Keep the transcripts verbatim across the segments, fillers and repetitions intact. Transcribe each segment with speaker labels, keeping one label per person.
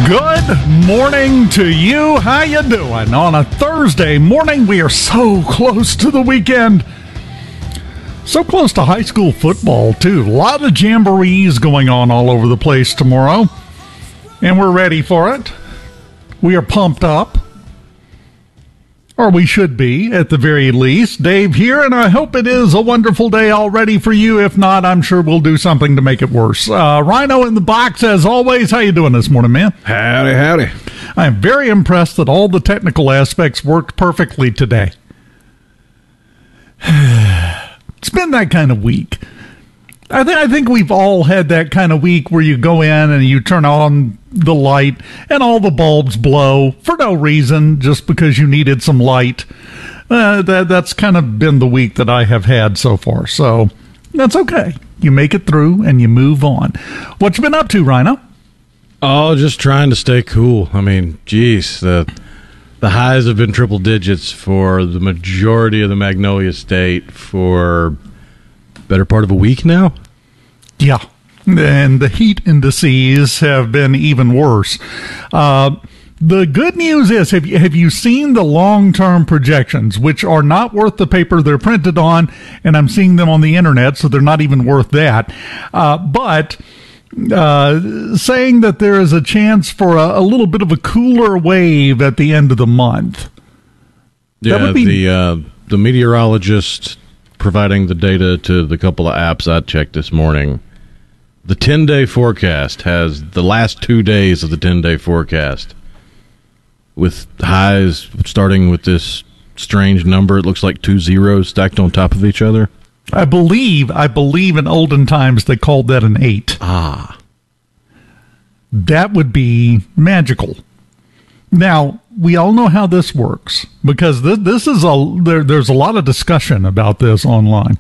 Speaker 1: Good morning to you. How you doing? On a Thursday morning, we are so close to the weekend. So close to high school football, too. A lot of jamborees going on all over the place tomorrow. And we're ready for it. We are pumped up. Or we should be, at the very least. Dave here, and I hope it is a wonderful day already for you. If not, I'm sure we'll do something to make it worse. Uh, Rhino in the box, as always. How you doing this morning, man?
Speaker 2: Howdy, howdy.
Speaker 1: I am very impressed that all the technical aspects worked perfectly today. It's been that kind of week. I, th- I think we've all had that kind of week where you go in and you turn on the light and all the bulbs blow for no reason, just because you needed some light. Uh, that that's kind of been the week that I have had so far. So that's okay. You make it through and you move on. What you been up to, Rhino?
Speaker 2: Oh, just trying to stay cool. I mean, geez, the the highs have been triple digits for the majority of the Magnolia State for better part of a week now.
Speaker 1: Yeah. And the heat indices have been even worse. Uh, the good news is, have you, have you seen the long-term projections, which are not worth the paper they're printed on, and I'm seeing them on the internet, so they're not even worth that. Uh, but uh, saying that there is a chance for a, a little bit of a cooler wave at the end of the month.
Speaker 2: Yeah, would be- the uh, the meteorologist providing the data to the couple of apps I checked this morning. The ten-day forecast has the last two days of the ten-day forecast with highs starting with this strange number. It looks like two zeros stacked on top of each other.
Speaker 1: I believe, I believe in olden times they called that an eight.
Speaker 2: Ah.
Speaker 1: That would be magical. Now, we all know how this works, because this, this is a there, there's a lot of discussion about this online.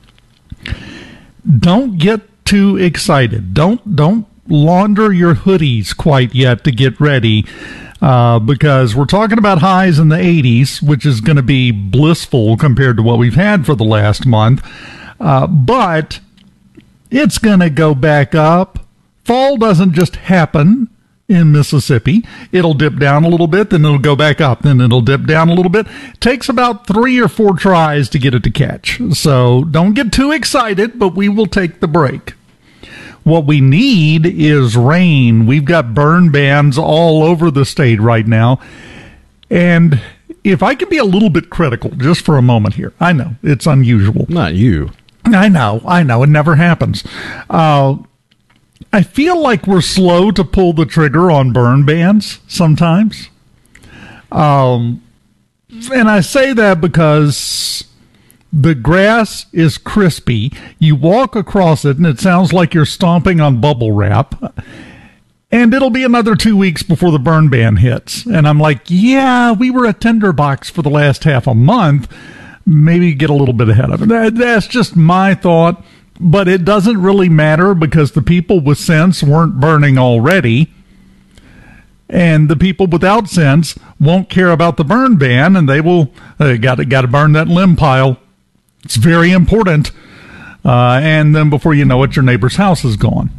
Speaker 1: Don't get too excited. Don't don't launder your hoodies quite yet to get ready, uh, because we're talking about highs in the eighties, which is going to be blissful compared to what we've had for the last month. Uh, but it's going to go back up. Fall doesn't just happen in Mississippi. It'll dip down a little bit, then it'll go back up, then it'll dip down a little bit. It takes about three or four tries to get it to catch. So don't get too excited, but we will take the break. What we need is rain. We've got burn bans all over the state right now. And if I could be a little bit critical just for a moment here, I know it's unusual.
Speaker 2: Not you.
Speaker 1: I know, I know. It never happens. Uh, I feel like we're slow to pull the trigger on burn bans sometimes. Um, and I say that because the grass is crispy. You walk across it, and it sounds like you're stomping on bubble wrap. And it'll be another two weeks before the burn ban hits. And I'm like, yeah, we were a tinderbox for the last half a month. Maybe get a little bit ahead of it. That, that's just my thought. But it doesn't really matter, because the people with sense weren't burning already. And the people without sense won't care about the burn ban, and they will uh, got to got to burn that limb pile. It's very important. Uh, and then before you know it, your neighbor's house is gone.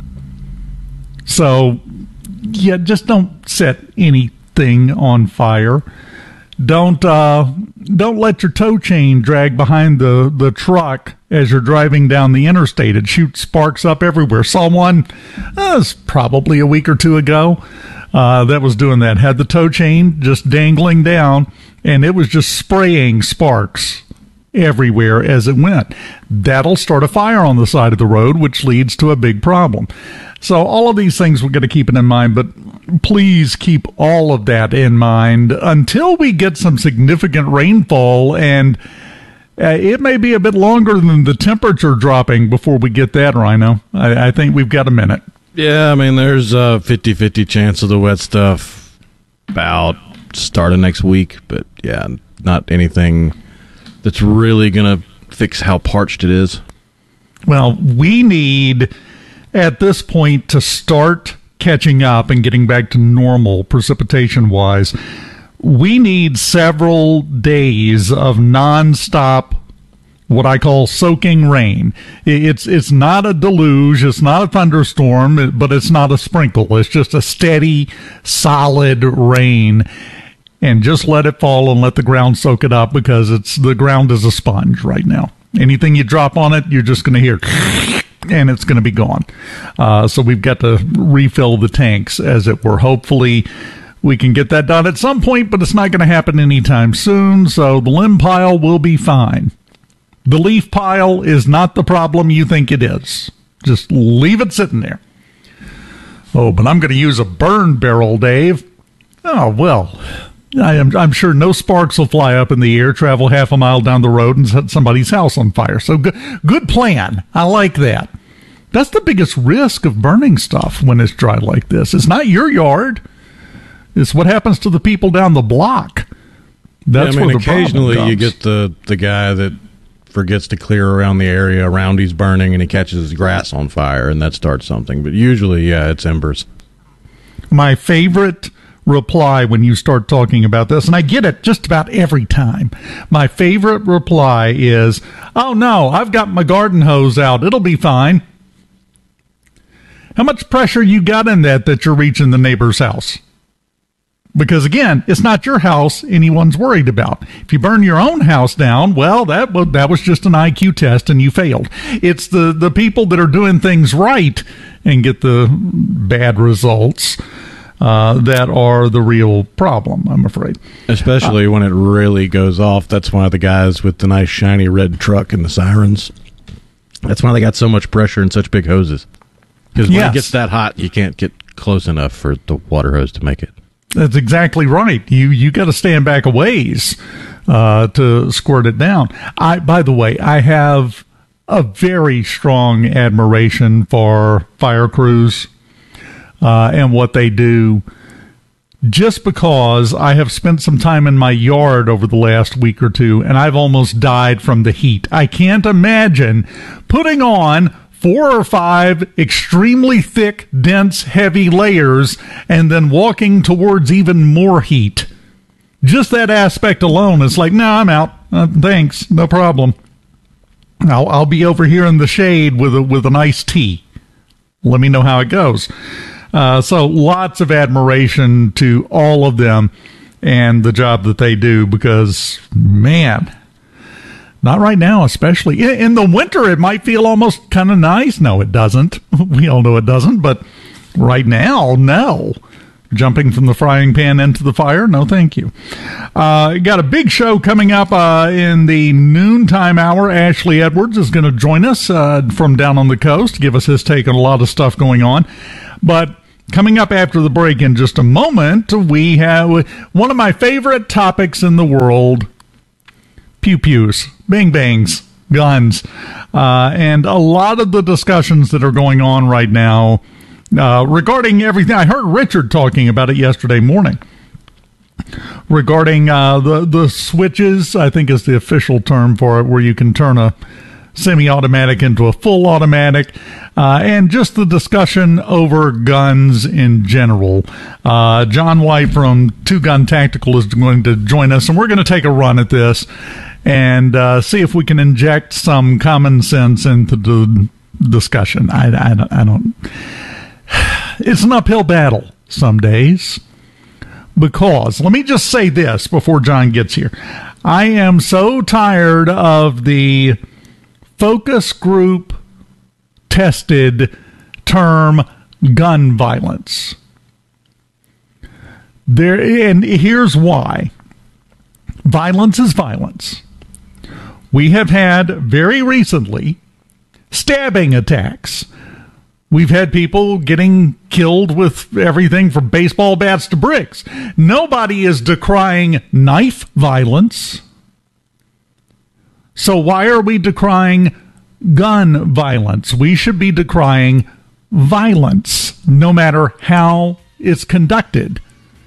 Speaker 1: So, yeah, just don't set anything on fire. Don't uh, don't let your tow chain drag behind the, the truck as you're driving down the interstate. It shoots sparks up everywhere. Saw one, uh, it was probably a week or two ago, uh, that was doing that. Had the tow chain just dangling down, and it was just spraying sparks everywhere as it went. That'll start a fire on the side of the road, which leads to a big problem. So all of these things we're going to keep it in mind, but please keep all of that in mind until we get some significant rainfall, and uh, it may be a bit longer than the temperature dropping before we get that, Rhino. I, I think we've got a minute.
Speaker 2: Yeah, I mean, there's a fifty-fifty chance of the wet stuff about start of next week, but yeah, not anything that's really going to fix how parched it is.
Speaker 1: Well, we need, at this point, to start catching up and getting back to normal precipitation-wise. We need several days of nonstop what I call soaking rain. It's it's not a deluge, it's not a thunderstorm, but it's not a sprinkle. It's just a steady, solid rain. And just let it fall and let the ground soak it up, because it's the ground is a sponge right now. Anything you drop on it, you're just going to hear, and it's going to be gone. Uh, so we've got to refill the tanks, as it were. Hopefully we can get that done at some point, but it's not going to happen anytime soon. So the limb pile will be fine. The leaf pile is not the problem you think it is. Just leave it sitting there. Oh, but I'm going to use a burn barrel, Dave. Oh, well, I am, I'm sure no sparks will fly up in the air, travel half a mile down the road, and set somebody's house on fire. So good, good plan. I like that. That's the biggest risk of burning stuff when it's dry like this. It's not your yard. It's what happens to the people down the block. That's
Speaker 2: yeah, I mean,
Speaker 1: where the
Speaker 2: occasionally
Speaker 1: problem
Speaker 2: you
Speaker 1: comes.
Speaker 2: get the, the guy that forgets to clear around the area around he's burning, and he catches his grass on fire, and that starts something. But usually, yeah, it's embers.
Speaker 1: My favorite reply when you start talking about this, and I get it just about every time, my favorite reply is, oh no, I've got my garden hose out, it'll be fine. How much pressure you got in that that you're reaching the neighbor's house? Because again, it's not your house anyone's worried about. If you burn your own house down, well, that was, that was just an I Q test and you failed. It's the, the people that are doing things right and get the bad results Uh, that are the real problem, I'm afraid.
Speaker 2: Especially uh, when it really goes off. That's why the guys with the nice shiny red truck and the sirens, that's why they got so much pressure and such big hoses. Because when yes. it gets that hot, you can't get close enough for the water hose to make it.
Speaker 1: That's exactly right. You you got to stand back a ways uh, to squirt it down. I, by the way, I have a very strong admiration for fire crews. Uh, and what they do, just because I have spent some time in my yard over the last week or two, and I've almost died from the heat. I can't imagine putting on four or five extremely thick, dense, heavy layers and then walking towards even more heat. Just that aspect alone is like, no, I'm out. Uh, thanks, no problem. I'll, I'll be over here in the shade with a, with an iced tea. Let me know how it goes. Uh, so lots of admiration to all of them and the job that they do, because, man, not right now, especially. In, in the winter, it might feel almost kind of nice. No, it doesn't. We all know it doesn't. But right now, no. Jumping from the frying pan into the fire, no thank you. Uh, got a big show coming up uh, in the noontime hour. Ashley Edwards is going to join us uh, from down on the coast, give us his take on a lot of stuff going on. But coming up after the break in just a moment, we have one of my favorite topics in the world, pew-pews, bang-bangs, guns, uh, and a lot of the discussions that are going on right now uh, regarding everything. I heard Richard talking about it yesterday morning. Regarding uh, the, the switches, I think is the official term for it, where you can turn a semi-automatic into a full automatic, uh, and just the discussion over guns in general. Uh, John White from Two Gun Tactical is going to join us, and we're going to take a run at this and uh, see if we can inject some common sense into the discussion. I, I, don't, I don't. It's an uphill battle some days, because let me just say this before John gets here. I am so tired of the focus group tested term gun violence. There, and here's why. Violence is violence. We have had very recently stabbing attacks. We've had people getting killed with everything from baseball bats to bricks. Nobody is decrying knife violence. So why are we decrying gun violence? We should be decrying violence, no matter how it's conducted.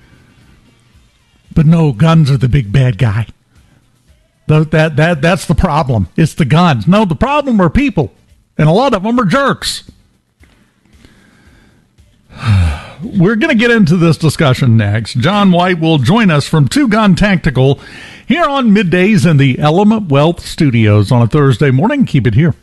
Speaker 1: But no, guns are the big bad guy. That, that, that, that's the problem. It's the guns. No, the problem are people, and a lot of them are jerks. We're going to get into this discussion next. John White will join us from Two Gun Tactical. here on Middays in the Element Wealth Studios on a Thursday morning. Keep it here.